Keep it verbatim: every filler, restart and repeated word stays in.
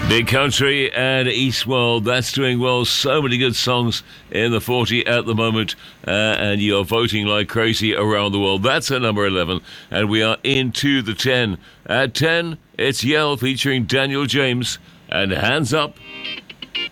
Big Country and Eastworld, that's doing well. So many good songs in the forty at the moment, uh, and you're voting like crazy around the world. That's at number eleven, and we are into the ten. At ten, it's Yell featuring Daniel James and Hands Up.